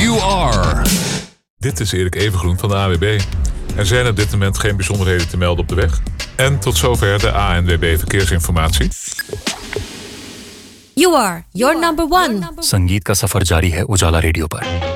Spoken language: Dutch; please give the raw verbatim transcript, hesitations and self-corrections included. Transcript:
You Are. Dit is Erik Evengroen van de A N W B. Er zijn op dit moment geen bijzonderheden te melden op de weg. En tot zover de A N W B verkeersinformatie. You Are, your number one. संगीत का सफर जारी है उजाला रेडियो पर.